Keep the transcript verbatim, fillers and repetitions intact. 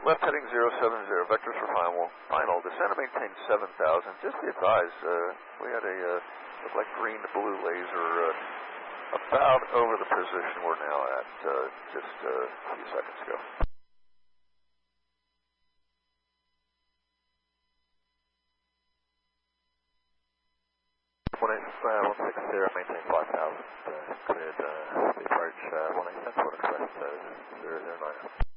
Left heading zero seven zero, vectors for final, final. Descend and maintain seven thousand. Just be advised, uh, we had a, uh, look like green to blue laser, uh, about over the position we're now at, uh, just uh, a few seconds ago. one eight five one six zero, maintain five thousand, uh, cleared, uh, the approach, uh, one eight seven, express, uh, zero zero nine.